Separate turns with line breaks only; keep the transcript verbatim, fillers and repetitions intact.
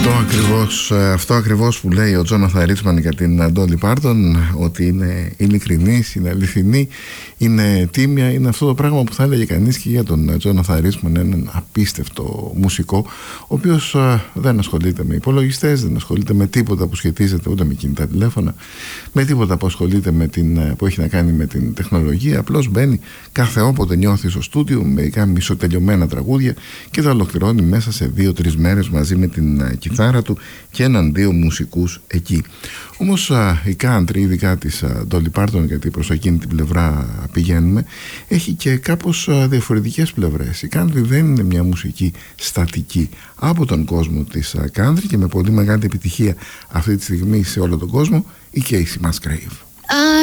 Ακριβώς, αυτό ακριβώς που λέει ο Τζόναθαν Ρίτσμαν για την Ντόλι Πάρτον, ότι είναι ειλικρινής, είναι αληθινή, είναι τίμια. Είναι αυτό το πράγμα που θα έλεγε κανείς και για τον Τζόναθαν Ρίτσμαν, έναν απίστευτο μουσικό, ο οποίος δεν ασχολείται με υπολογιστές, δεν ασχολείται με τίποτα που σχετίζεται ούτε με κινητά τηλέφωνα, με τίποτα που ασχολείται με την, που έχει να κάνει με την τεχνολογία. Απλώς μπαίνει κάθε όποτε νιώθει στο στούντιο με μερικά μισοτελειωμένα τραγούδια και τα ολοκληρώνει μέσα σε δύο-τρεις μέρες μαζί με την κιθάρα του και έναν-δύο μουσικούς εκεί. Όμως η country, ειδικά της Dolly Parton, γιατί προς εκείνη την πλευρά πηγαίνουμε, έχει και κάπως διαφορετικές πλευρές. Η country δεν είναι μια μουσική στατική. Από τον κόσμο της country και με πολύ μεγάλη επιτυχία αυτή τη στιγμή σε όλο τον κόσμο, η Casey Musgrave.